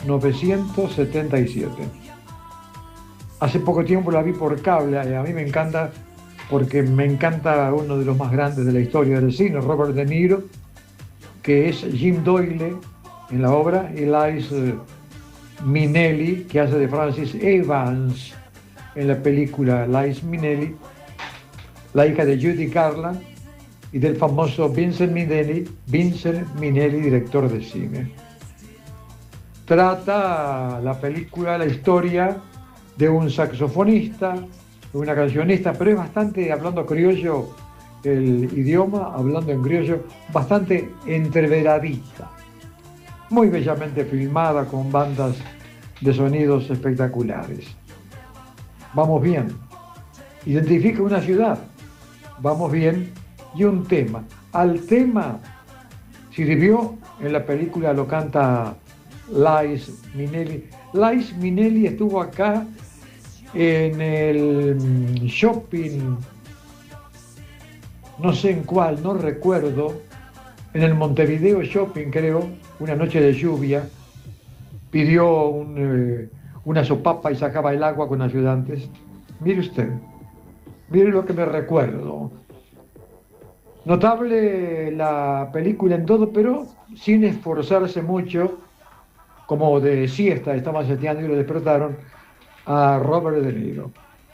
1977. Hace poco tiempo la vi por cable y a mí me encanta porque me encanta uno de los más grandes de la historia del cine, Robert De Niro, que es Jim Doyle en la obra, y Liza Minnelli, que hace de Francis Evans en la película. Liza Minnelli, la hija de Judy Garland y del famoso Vincent Minnelli, director de cine. Trata la película, la historia de un saxofonista, de una cancionista, pero es bastante, hablando criollo, el idioma, hablando en criollo, bastante entreveradita, muy bellamente filmada con bandas de sonidos espectaculares. Vamos bien. Identifica una ciudad. Vamos bien. Y un tema. Al tema sirvió en la película, lo canta Liza Minnelli. Liza Minnelli estuvo acá en el shopping, no sé en cuál, no recuerdo, en el Montevideo Shopping, creo, una noche de lluvia, pidió una sopapa y sacaba el agua con ayudantes. Mire usted, mire lo que me recuerdo. Notable la película en todo, pero sin esforzarse mucho, como de siesta, estaba seteando y lo despertaron a Robert De Niro.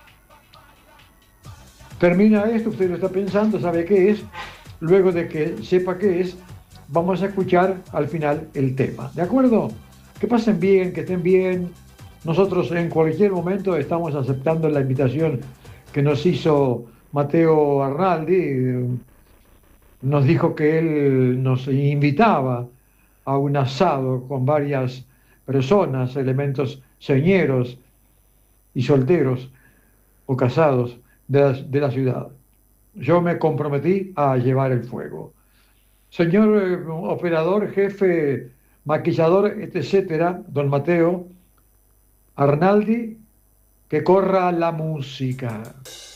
Termina esto, usted lo está pensando, sabe qué es. Luego de que sepa qué es, vamos a escuchar al final el tema. ¿De acuerdo? Que pasen bien, que estén bien. Nosotros en cualquier momento estamos aceptando la invitación que nos hizo Mateo Arnaldi. Nos dijo que él nos invitaba a un asado con varias personas, elementos señeros y solteros o casados de la ciudad. Yo me comprometí a llevar el fuego. Señor operador, jefe, maquillador, etcétera, don Mateo Arnaldi, que corra la música.